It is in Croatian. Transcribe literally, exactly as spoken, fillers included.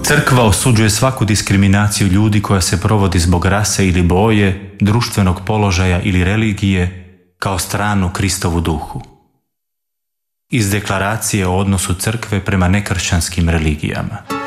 Crkva osuđuje svaku diskriminaciju ljudi koja se provodi zbog rase ili boje, društvenog položaja ili religije, kao stranu Kristovu duhu. Iz deklaracije o odnosu crkve prema nekršćanskim religijama.